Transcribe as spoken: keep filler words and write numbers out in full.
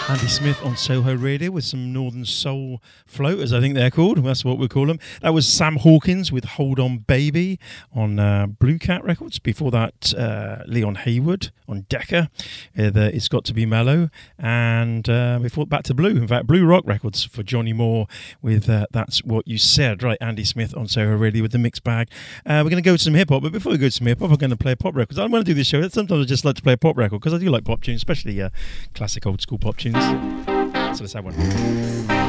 Andy Smith on Soho Radio with some Northern Soul floaters, I think they're called. That's what we call them. That was Sam Hawkins with Hold On Baby on uh, Blue Cat Records. Before that, uh, Leon Haywood on Decca. Uh, the It's Got To Be Mellow. And uh, before back to Blue. In fact, Blue Rock Records for Johnny Moore with uh, That's What You Said. Right, Andy Smith on Soho Radio with the mixed bag. Uh, we're going to go to some hip hop, but before we go to some hip hop, I'm going to play a pop record. I don't want to do this show. Sometimes I just like to play a pop record because I do like pop tunes, especially uh, classic old school pop tunes. So let's have one.